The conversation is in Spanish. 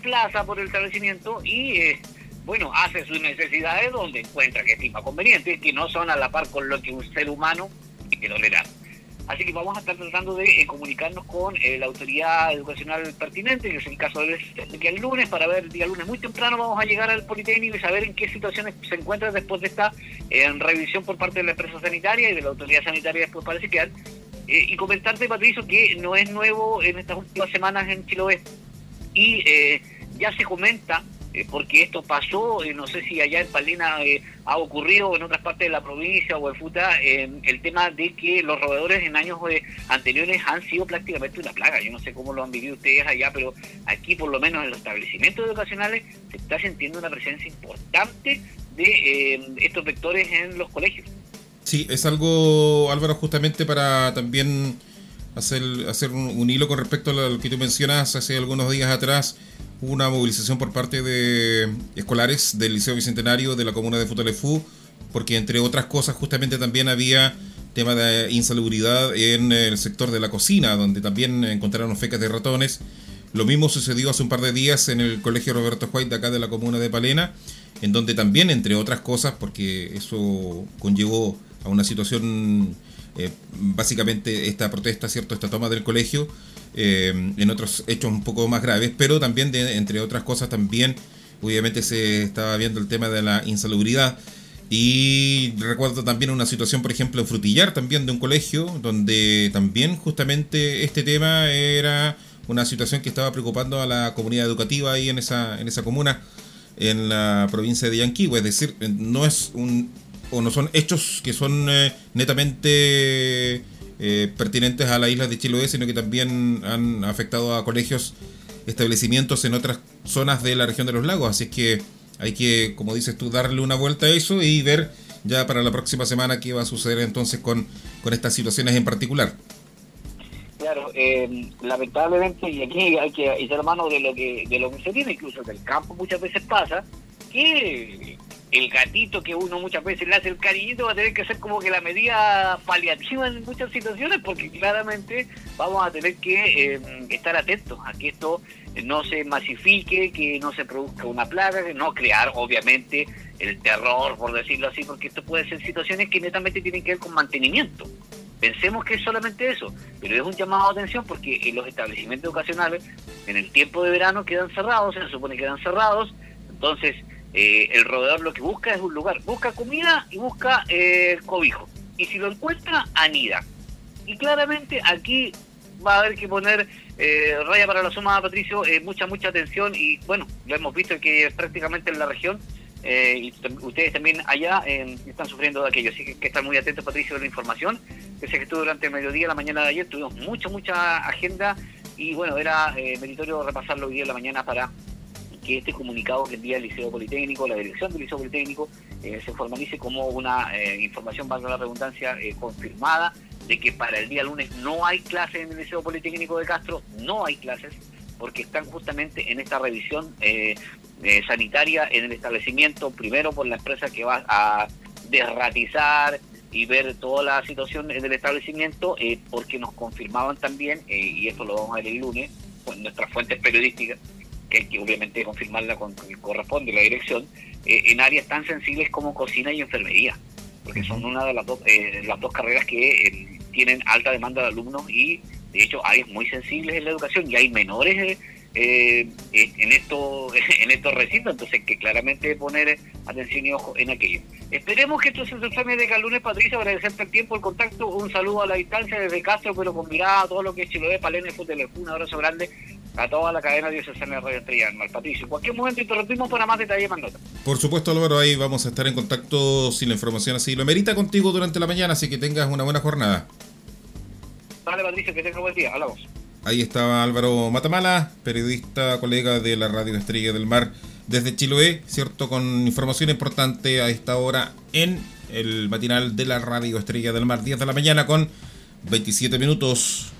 desplaza por el establecimiento y hace sus necesidades donde encuentra que estima conveniente, que no son a la par con lo que un ser humano que tolerar. Así que vamos a estar tratando de comunicarnos con la autoridad educacional pertinente, que es el caso del día lunes, para ver el día lunes muy temprano vamos a llegar al Politécnico y saber en qué situaciones se encuentra después de esta revisión por parte de la empresa sanitaria y de la autoridad sanitaria después parece quedar. Y comentarte, Patricio, que no es nuevo en estas últimas semanas en Chiloé. Y ya se comenta, porque esto pasó, no sé si allá en Palena ha ocurrido en otras partes de la provincia o en Futa, el tema de que los roedores en años anteriores han sido prácticamente una plaga. Yo no sé cómo lo han vivido ustedes allá, pero aquí por lo menos en los establecimientos educacionales se está sintiendo una presencia importante de estos vectores en los colegios. Sí, es algo, Álvaro, justamente para también hacer un hilo con respecto a lo que tú mencionas. Hace algunos días atrás hubo una movilización por parte de escolares del Liceo Bicentenario de la comuna de Futaleufú, porque entre otras cosas justamente también había tema de insalubridad en el sector de la cocina, donde también encontraron fecas de ratones. Lo mismo sucedió hace un par de días en el colegio Roberto White de acá de la comuna de Palena, en donde también, entre otras cosas, porque eso conllevó a una situación, básicamente esta protesta, ¿cierto?, esta toma del colegio, en otros hechos un poco más graves, pero también, entre otras cosas, también obviamente se estaba viendo el tema de la insalubridad. Y recuerdo también una situación, por ejemplo, en Frutillar, también de un colegio, donde también justamente este tema era una situación que estaba preocupando a la comunidad educativa ahí en esa comuna, en la provincia de Yanquihue. Es decir, no son hechos que son netamente pertinentes a la isla de Chiloé, sino que también han afectado a colegios, establecimientos en otras zonas de la región de los lagos. Así es que hay que, como dices tú, darle una vuelta a eso y ver ya para la próxima semana qué va a suceder entonces con estas situaciones en particular. Claro, lamentablemente, y aquí hay que echar mano de lo que se tiene, incluso del campo muchas veces pasa, que el gatito que uno muchas veces le hace el cariñito va a tener que ser como que la medida paliativa en muchas situaciones, porque claramente vamos a tener que estar atentos a que esto no se masifique, que no se produzca una plaga, que no crear obviamente el terror, por decirlo así, porque esto puede ser situaciones que netamente tienen que ver con mantenimiento. Pensemos que es solamente eso, pero es un llamado de atención porque en los establecimientos educacionales en el tiempo de verano quedan cerrados, se supone que quedan cerrados, entonces el roedor lo que busca es un lugar, busca comida y busca cobijo, y si lo encuentra, anida. Y claramente aquí va a haber que poner raya para la suma, Patricio, mucha atención, y bueno, lo hemos visto que prácticamente en la región, y ustedes también allá están sufriendo de aquello, así que estar muy atentos, Patricio, de la información. Sé que estuve durante el mediodía, la mañana de ayer, tuvimos mucha agenda, y bueno, era meritorio repasarlo hoy día en la mañana para que este comunicado que envía el Liceo Politécnico, la dirección del Liceo Politécnico, se formalice como una información, valga la redundancia, confirmada, de que para el día lunes no hay clases en el Liceo Politécnico de Castro, no hay clases, porque están justamente en esta revisión sanitaria en el establecimiento, primero por la empresa que va a desratizar y ver toda la situación del establecimiento, porque nos confirmaban también, y esto lo vamos a ver el lunes, con nuestras fuentes periodísticas, que hay que obviamente confirmarla con que corresponde la dirección, en áreas tan sensibles como cocina y enfermería, porque son una de las dos carreras que tienen alta demanda de alumnos y de hecho áreas muy sensibles en la educación, y hay menores en estos recintos, entonces hay que claramente poner atención y ojo en aquello. Esperemos que esto se transforme de cada lunes, Patricia, agradecerte el tiempo, el contacto, un saludo a la distancia desde Castro, pero con mirada a todo lo que es Chiloé, Palena y Futaleufú, un abrazo grande a toda la cadena diocesana de Radio Estrella del Mar. Patricio, en cualquier momento interrumpimos para más detalles, más notas. Por supuesto, Álvaro, ahí vamos a estar en contacto si la información así lo merita contigo durante la mañana, así que tengas una buena jornada. Vale, Patricio, que tenga buen día, hablamos. Ahí estaba Álvaro Matamala, periodista, colega de la Radio Estrella del Mar desde Chiloé, ¿cierto? Con información importante a esta hora en el matinal de la Radio Estrella del Mar, 10 de la mañana con 27 minutos.